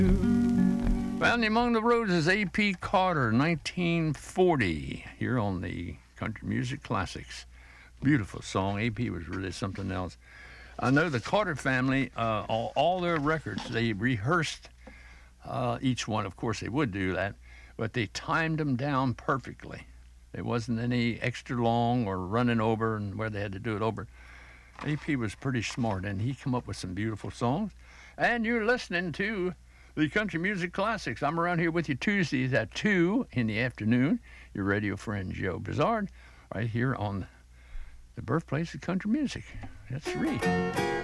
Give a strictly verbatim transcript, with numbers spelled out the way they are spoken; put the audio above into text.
Found Among the Roses, A P Carter, nineteen forty, here on the Country Music Classics. Beautiful song. A P was really something else. I know the Carter family, uh, all, all their records, they rehearsed uh, each one. Of course, they would do that, but they timed them down perfectly. There wasn't any extra long or running over and where they had to do it over. A P was pretty smart, and he came up with some beautiful songs. And you're listening to the Country Music Classics. I'm around here with you Tuesdays at two in the afternoon. Your radio friend Joe Bizard, right here on the birthplace of country music. That's three.